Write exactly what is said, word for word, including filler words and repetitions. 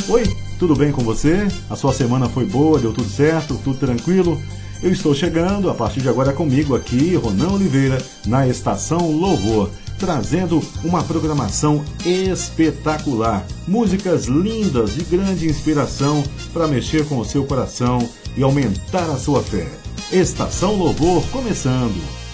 Oi, tudo bem com você? A sua semana foi boa, deu tudo certo, tudo tranquilo? Eu estou chegando, a partir de agora comigo aqui, Ronan Oliveira, na Estação Louvor, trazendo uma programação espetacular. Músicas lindas de grande inspiração para mexer com o seu coração e aumentar a sua fé. Estação Louvor começando.